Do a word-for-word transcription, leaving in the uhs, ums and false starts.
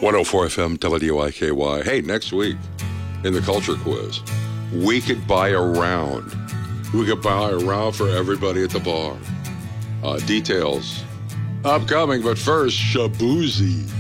one oh four F M, W D Y K Y. Hey, next week in the Culture Quiz, we could buy a round. We could buy a round for everybody at the bar. Uh, details upcoming, but first, Shaboozey.